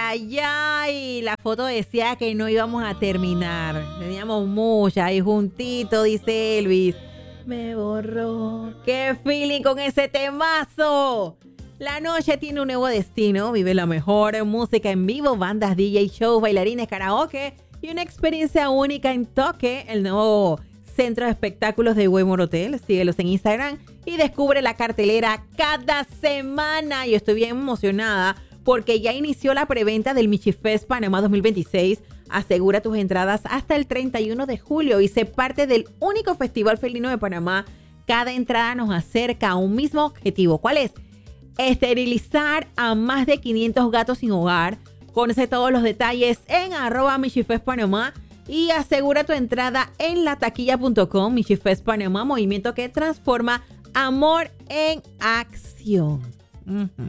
ay, ay. La foto decía que no íbamos a terminar. Teníamos muchas ahí juntito, dice Elvis. Me borró. ¡Qué feeling con ese temazo! La noche tiene un nuevo destino. Vive la mejor música en vivo, bandas, DJ, shows, bailarines, karaoke y una experiencia única en Toque, el nuevo centro de espectáculos de Waymore Hotel. Síguelos en Instagram y descubre la cartelera cada semana. Yo estoy bien emocionada porque ya inició la preventa del Michi Fest Panamá 2026. Asegura tus entradas hasta el 31 de julio y sé parte del único festival felino de Panamá. Cada entrada nos acerca a un mismo objetivo. ¿Cuál es? Esterilizar a más de 500 gatos sin hogar. Conoce todos los detalles en @michifestpanamá y asegura tu entrada en lataquilla.com. Michi Fest Panamá, movimiento que transforma amor en acción.